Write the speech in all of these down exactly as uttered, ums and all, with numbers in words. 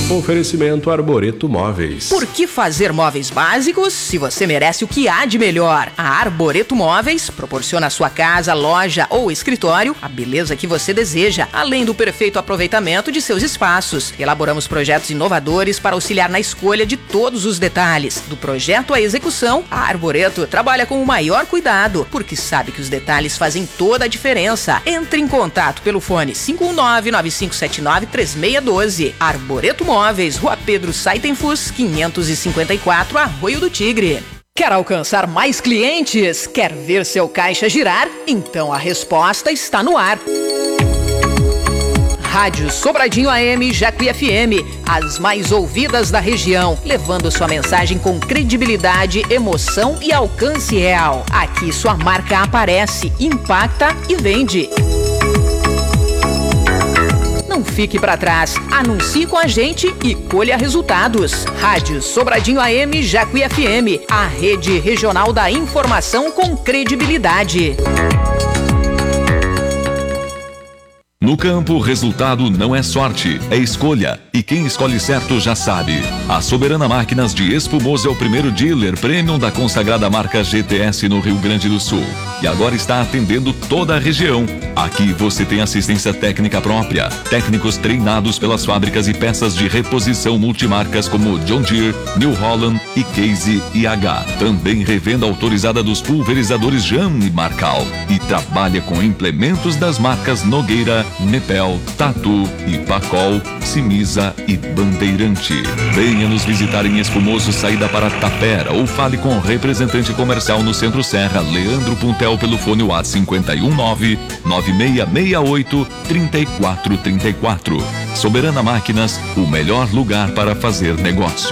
Oferecimento Arboreto Móveis. Por que fazer móveis básicos se você merece o que há de melhor? A Arboreto Móveis proporciona à sua casa, loja ou escritório a beleza que você deseja, além do perfeito aproveitamento de seus espaços. Elaboramos projetos inovadores para auxiliar na escolha de todos os detalhes. Do projeto à execução, a Arboreto trabalha com o maior cuidado, porque sabe que os detalhes fazem toda a diferença. Entre em contato pelo fone cinco um nove, nove cinco sete nove, três seis um dois. Arboreto Móveis, Rua Pedro Saitenfus, quinhentos e cinquenta e quatro, Arroio do Tigre. Quer alcançar mais clientes? Quer ver seu caixa girar? Então a resposta está no ar. Rádio Sobradinho A M Jacuí F M, as mais ouvidas da região, levando sua mensagem com credibilidade, emoção e alcance real. Aqui sua marca aparece, impacta e vende. Não fique para trás, anuncie com a gente e colha resultados. Rádio Sobradinho A M Jacuí F M, a rede regional da informação com credibilidade. No campo, o resultado não é sorte, é escolha. E quem escolhe certo já sabe. A Soberana Máquinas de Espumoso é o primeiro dealer premium da consagrada marca G T S no Rio Grande do Sul. E agora está atendendo toda a região. Aqui você tem assistência técnica própria, técnicos treinados pelas fábricas e peças de reposição multimarcas como John Deere, New Holland e Case I H. Também revenda autorizada dos pulverizadores Jam e Marcal. E trabalha com implementos das marcas Nogueira, Nepel, Tatu, Ipacol, Simisa e Bandeirante. Venha nos visitar em Espumoso, saída para Tapera, ou fale com o representante comercial no Centro Serra, Leandro Puntel, pelo fone WhatsApp cinco um nove, nove seis seis oito, três quatro três quatro. Soberana Máquinas, o melhor lugar para fazer negócio.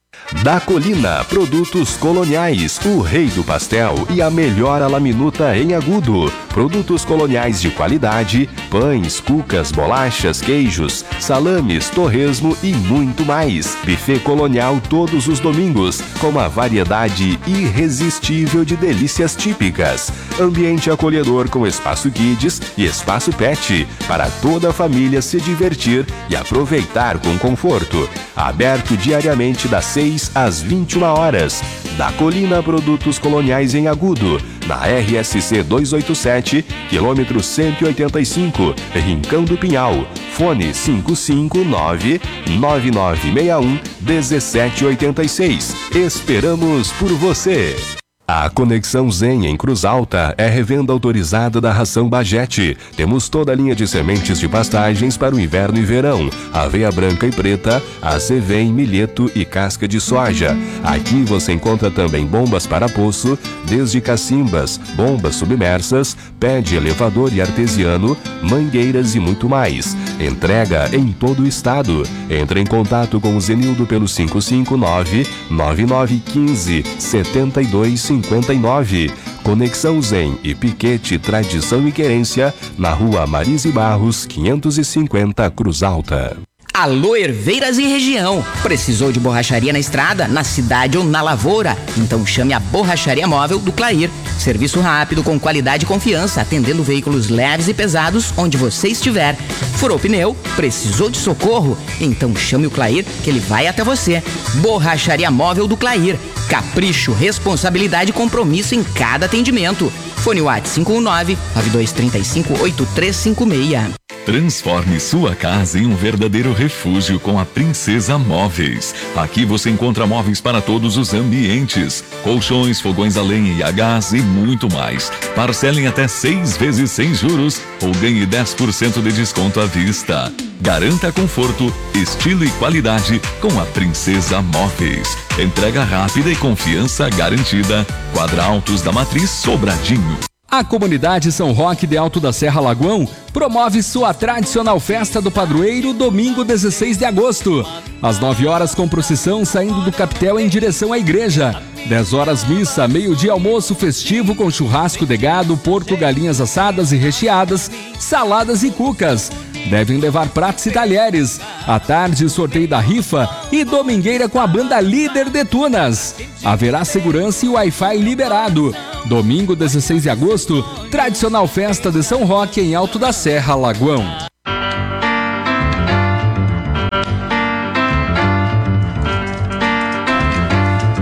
Da Colina, produtos coloniais, o rei do pastel e a melhor alaminuta em agudo. Produtos coloniais de qualidade, pães, cucas, bolachas, queijos, salames, torresmo e muito mais. Buffet colonial todos os domingos, com uma variedade irresistível de delícias típicas. Ambiente acolhedor com espaço kids e espaço pet, para toda a família se divertir e aproveitar com conforto. Aberto diariamente das seis às vinte e uma horas. Da Colina, produtos coloniais em agudo, na R S C duzentos e oitenta e sete, quilômetro cento e oitenta e cinco, Rincão do Pinhal. Fone cinco cinco nove, nove nove seis um, um sete oito seis. Esperamos por você! A Conexão Zen em Cruz Alta é revenda autorizada da ração Bajete. Temos toda a linha de sementes de pastagens para o inverno e verão, aveia branca e preta, azevém, milheto e casca de soja. Aqui você encontra também bombas para poço, desde cacimbas, bombas submersas, pé de elevador e artesiano, mangueiras e muito mais. Entrega em todo o estado. Entre em contato com o Zenildo pelo cinco cinco nove, nove nove um cinco, sete dois cinco nove. Conexão Zen e Piquete Tradição e Querência, na rua Marise Barros, quinhentos e cinquenta, Cruz Alta. Alô, Herveiras e região. Precisou de borracharia na estrada, na cidade ou na lavoura? Então chame a Borracharia Móvel do Clair. Serviço rápido, com qualidade e confiança, atendendo veículos leves e pesados onde você estiver. Furou pneu? Precisou de socorro? Então chame o Clair que ele vai até você. Borracharia Móvel do Clair. Capricho, responsabilidade e compromisso em cada atendimento. Fone WhatsApp cinco um nove, nove dois três cinco, oito três cinco seis. Transforme sua casa em um verdadeiro refúgio com a Princesa Móveis. Aqui você encontra móveis para todos os ambientes, colchões, fogões a lenha e a gás e muito mais. Parcelem até seis vezes sem juros ou ganhe dez por cento de desconto à vista. Garanta conforto, estilo e qualidade com a Princesa Móveis. Entrega rápida e confiança garantida. Quadra Altos da Matriz, Sobradinho. A comunidade São Roque de Alto da Serra Lagoão promove sua tradicional festa do padroeiro domingo dezesseis de agosto. Às nove horas com procissão saindo do capitel em direção à igreja. dez horas missa, meio-dia almoço festivo com churrasco de gado, porco, galinhas assadas e recheadas, saladas e cucas. Devem levar pratos e talheres. À tarde, sorteio da rifa e domingueira com a banda Líder de Tunas. Haverá segurança e Wi-Fi liberado. Domingo, dezesseis de agosto, tradicional festa de São Roque em Alto da Serra, Lagoão.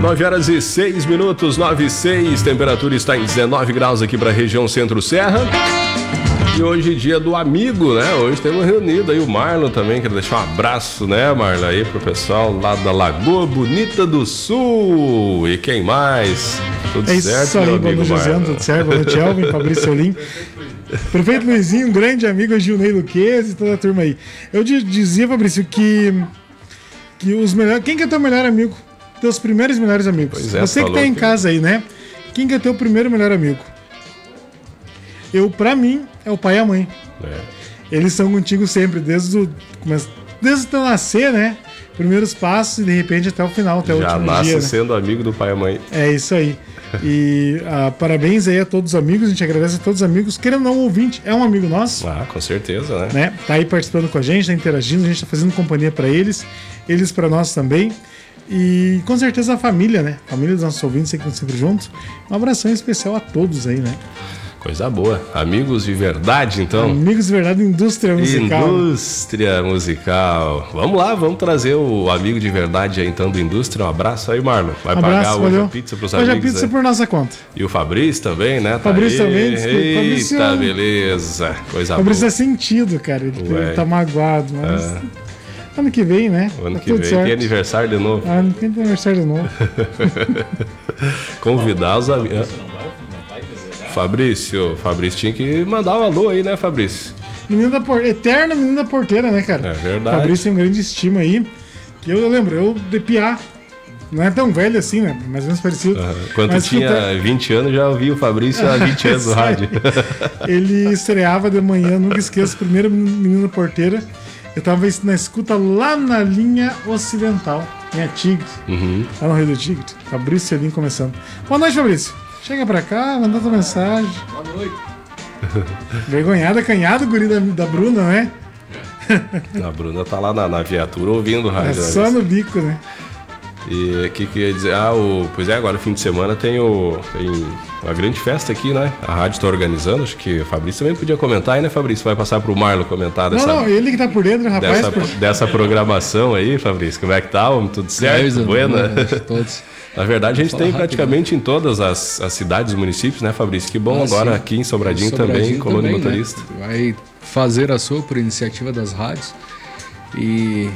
nove horas e seis minutos, nove e seis, temperatura está em dezenove graus aqui para a região Centro-Serra. E hoje dia do amigo, né? Hoje temos reunido aí o Marlon também, quero deixar um abraço, né, Marlon, aí pro pessoal lá da Lagoa Bonita do Sul. E quem mais? Tudo é certo, isso aí, meu boa amigo noite, Josiano, tudo certo? Boa noite, Elvin, Fabrício Olim. Prefeito Luizinho, um grande amigo, Gilney Luquez e toda a turma aí. Eu dizia, Fabrício, que, que os melhores... Quem que é teu melhor amigo? Teus primeiros melhores amigos. Pois é, você que tá em casa aí, né? Quem que é teu primeiro melhor amigo? Eu, pra mim, é o pai e a mãe. É. Eles estão contigo sempre, desde o desde o teu nascer, né? Primeiros passos e de repente até o final, até o Já último nasce dia. sendo né? amigo do pai e a mãe. É isso aí. E ah, parabéns aí a todos os amigos, a gente agradece a todos os amigos. Querendo ou não, o ouvinte é um amigo nosso. Ah, com certeza, né? né? Tá aí participando com a gente, tá interagindo, a gente tá fazendo companhia pra eles, eles pra nós também. E com certeza a família, né? A família dos nossos ouvintes que estão sempre juntos. Um abração especial a todos aí, né? Coisa boa. Amigos de verdade, então. Amigos de verdade, indústria musical. Indústria musical. Vamos lá, vamos trazer o amigo de verdade aí, então, do Indústria. Um abraço aí, Marlon. Vai abraço, pagar hoje valeu. a pizza pros hoje amigos. Hoje a pizza aí. Por nossa conta. E o Fabrício também, né? Tá Fabrício aí. também. Desculpa. Eita, Fabrício, beleza. Coisa Fabrício boa. é sentido, cara. Ele, ele tá magoado, mas... É. Ano que vem, né? O ano tá que vem certo. tem aniversário de novo. Ah, não tem aniversário de novo. Convidar os amigos. Fabrício, Fabrício tinha que mandar um alô aí, né, Fabrício? Menino da por... Eterna menino da porteira, né, cara? É verdade. Fabrício tem um grande estima aí. Que eu, eu lembro, eu de piá. Não é tão velho assim, né? Mais ou menos parecido. Uhum. Quando Mas tinha tá... vinte anos, já ouvi o Fabrício há vinte anos no rádio. Ele estreava de manhã, nunca esqueço, primeiro menino da porteira. Eu tava na escuta lá na linha ocidental, minha Tigre, uhum. lá no Rio do Tigre. Fabrício Celim começando. Boa noite, Fabrício. Chega pra cá, manda tua mensagem. Boa noite. Vergonhada, canhado, guri da, da Bruna, né? A Bruna tá lá na, na viatura ouvindo o rádio. É só no bico, né? E o que que eu ia dizer? Ah, o, pois é, agora fim de semana tem, o, tem uma grande festa aqui, né? A rádio tá organizando, acho que o Fabrício também podia comentar aí, né, Fabrício? Vai passar pro Marlon comentar dessa... Não, não, ele que tá por dentro, rapaz. Dessa, por... dessa programação aí, Fabrício. Como é que tá? Tudo certo? É, Buena? Todos. Na verdade, a gente tem rápido, praticamente né? em todas as, as cidades e municípios, né, Fabrício? Que bom, ah, agora sim. Aqui em Sobradinho, Sobradinho também, Colônia também, Motorista. Né? Vai fazer a sua por iniciativa das rádios e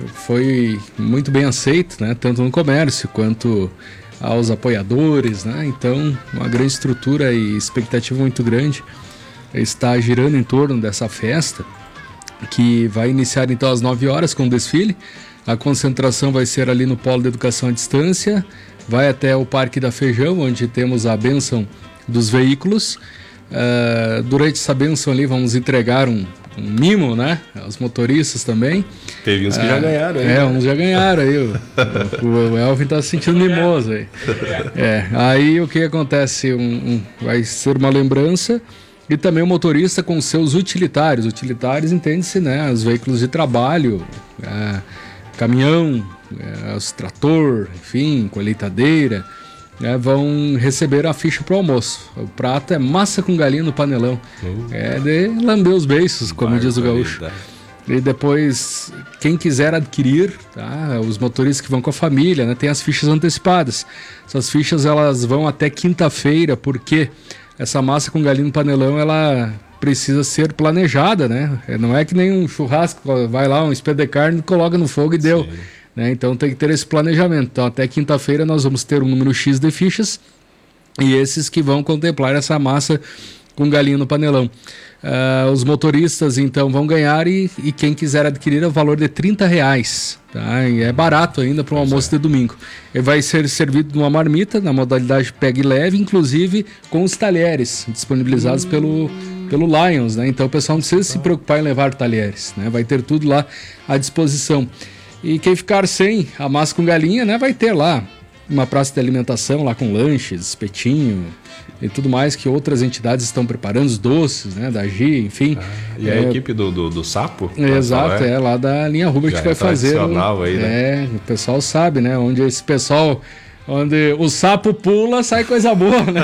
foi muito bem aceito, né? Tanto no comércio quanto aos apoiadores, né? Então, uma grande estrutura e expectativa muito grande está girando em torno dessa festa, que vai iniciar então às nove horas com o desfile. A concentração vai ser ali no Polo de Educação à Distância, vai até o Parque da Feijão, onde temos a bênção dos veículos. Uh, durante essa bênção ali vamos entregar um, um mimo, né? Aos motoristas também. Teve uns que uh, já ganharam. Aí, é, né? uns já ganharam aí. O, o, o Elvin tá se sentindo mimoso aí. É, aí o que acontece? Um, um, vai ser uma lembrança. E também o motorista com seus utilitários. Utilitários entende-se, né? Os veículos de trabalho, é, caminhão, é, os trator, enfim, colheitadeira, é, vão receber a ficha para o almoço. O prato é massa com galinha no panelão. Uh. É de lamber os beiços, como Vai, diz o gaúcho. E depois, quem quiser adquirir, tá? Os motoristas que vão com a família, né? Tem as fichas antecipadas. Essas fichas elas vão até quinta-feira, porque essa massa com galinha no panelão, ela precisa ser planejada, né? Não é que nem um churrasco, vai lá, um espeto de carne, coloca no fogo e deu. Né? Então tem que ter esse planejamento. Então até quinta-feira nós vamos ter um número X de fichas e esses que vão contemplar essa massa com galinha no panelão. Uh, os motoristas então vão ganhar e, e quem quiser adquirir é o valor de trinta reais. Tá? E é barato ainda para um almoço de domingo. Ele vai ser servido numa marmita, na modalidade Pega e Leve, inclusive com os talheres disponibilizados hum. pelo, pelo Lions. Né? Então o pessoal não precisa se preocupar em levar talheres. Né? Vai ter tudo lá à disposição. E quem ficar sem a massa com galinha, né, vai ter lá uma praça de alimentação lá com lanches, espetinho e tudo mais que outras entidades estão preparando, os doces, né, da G I, enfim. Ah, e é, a equipe do, do, do Sapo? Exato, é? é lá da linha Rubber que vai é fazer. Aí, né? É, o pessoal sabe, né, onde esse pessoal, onde o sapo pula, sai coisa boa, né?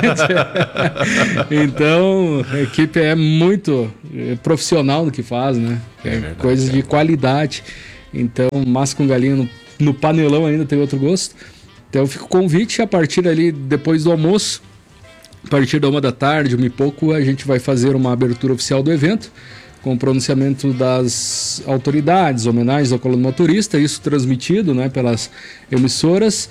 Então, a equipe é muito profissional no que faz, né? É, é verdade, coisas de qualidade. Então, massa com galinha no, no panelão ainda tem outro gosto. Então fica o convite, a partir ali, depois do almoço, a partir da uma da tarde, uma e pouco, a gente vai fazer uma abertura oficial do evento, com o pronunciamento das autoridades, homenagens ao colono motorista, isso transmitido, né, pelas emissoras,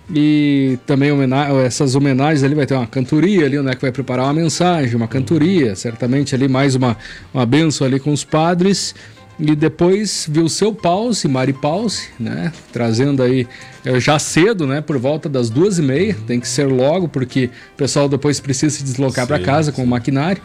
e também homena- essas homenagens ali vai ter uma cantoria ali, né, que vai preparar uma mensagem, uma cantoria, certamente ali mais uma, uma bênção ali com os padres, e depois viu o seu Pause, Mari Pause, né, trazendo aí já cedo, né, por volta das duas e meia, tem que ser logo, porque o pessoal depois precisa se deslocar para casa com o maquinário.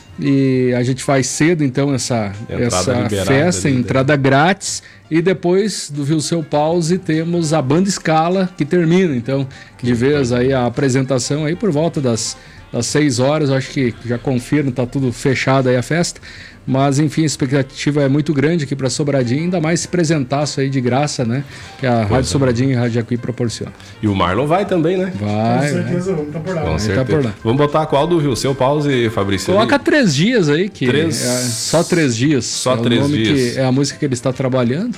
E a gente faz cedo, então, essa, essa festa, ali, entrada né? grátis. E depois do Viu Seu Pause, temos a Banda Scala, que termina, então, de vez aí a apresentação aí por volta das, das seis horas. Eu acho que já confirmo, tá tudo fechado aí a festa. Mas, enfim, a expectativa é muito grande aqui para Sobradinho, ainda mais esse presentaço aí de graça, né? Que a Rádio Sobradinho e a Rádio Jacuí proporciona. E o Marlon vai também, né? Vai. Com certeza, vamos estar por lá. Com Vamos certeza. Tá por lá. Vamos botar qual do Viu Seu Pause, Fabrício? Coloca três dias aí, que Três... é só três dias. Só é o três nome dias. Que é a música que ele está trabalhando.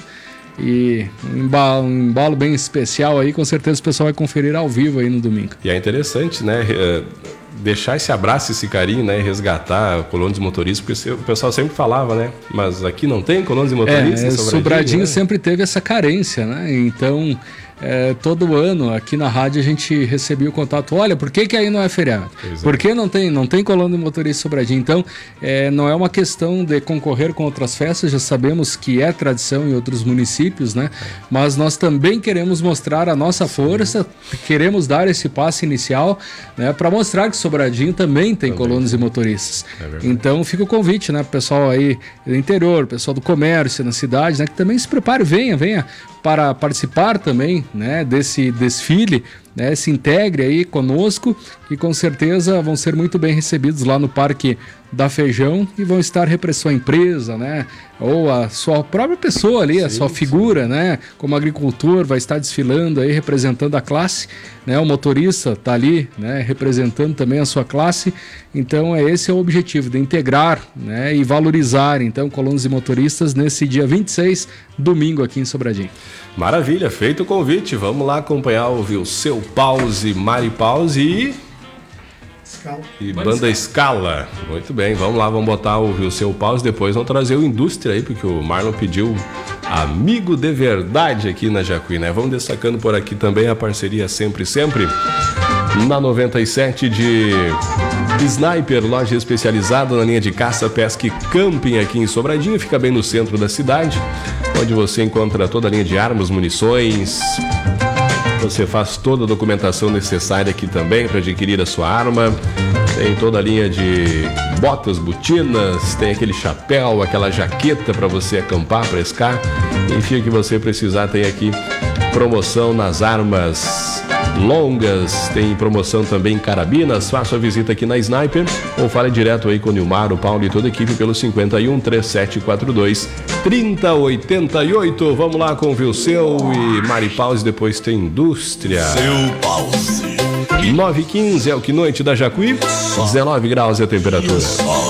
E um embalo, um embalo bem especial aí, com certeza o pessoal vai conferir ao vivo aí no domingo. E é interessante, né? Deixar esse abraço, esse carinho, né? Resgatar o colono de motorista, porque o pessoal sempre falava, né? Mas aqui não tem colono de motorista? É, Sobradinho, Sobradinho né? sempre teve essa carência, né? Então, é, todo ano aqui na rádio a gente recebia o contato, olha, por que que aí não é feriado? Pois é. Por que não tem, não tem colono de motorista em Sobradinho? Então, é, não é uma questão de concorrer com outras festas, já sabemos que é tradição em outros municípios, né? Mas nós também queremos mostrar a nossa força, queremos dar esse passo inicial, né? Para mostrar que Sobradinho também tem também. colonos e motoristas. É então, fica o convite, né? Pro pessoal aí do interior, pessoal do comércio, na cidade, né? Que também se prepare, venha, venha para participar também, né, desse desfile, né, se integre aí conosco e com certeza vão ser muito bem recebidos lá no Parque da Feijão e vão estar represando a empresa, né, ou a sua própria pessoa ali, sim, a sua figura, sim. né, como agricultor vai estar desfilando aí, representando a classe, né, o motorista está ali, né, representando também a sua classe, então é, esse é o objetivo, de integrar, né, e valorizar, então, colonos e motoristas nesse dia vinte e seis, domingo aqui em Sobradinho. Maravilha, feito o convite, vamos lá acompanhar o Viu Seu Pause, Mari Pause e... Scala. E Banda Scala. Muito bem, vamos lá, vamos botar o Viu Seu Pause, depois vamos trazer o Indústria aí, porque o Marlon pediu amigo de verdade aqui na Jacuí, né? Vamos destacando por aqui também a parceria Sempre Sempre na noventa e sete de Sniper, loja especializada na linha de caça, pesca e camping aqui em Sobradinho, fica bem no centro da cidade, onde você encontra toda a linha de armas, munições. Você faz toda a documentação necessária aqui também para adquirir a sua arma. Tem toda a linha de botas, botinas, tem aquele chapéu, aquela jaqueta para você acampar, pescar. Enfim, o que você precisar tem aqui promoção nas armas longas, tem promoção também em carabinas. Faça a visita aqui na Sniper ou fale direto aí com o Nilmar, o Paulo e toda a equipe pelo cinquenta e um, trinta e sete quarenta e dois, trinta oitenta e oito. Vamos lá com o Viu Seu e Mari Pause, depois tem Indústria. Seu Pause. nove e quinze é o que noite da Jacuí, dezenove graus é a temperatura.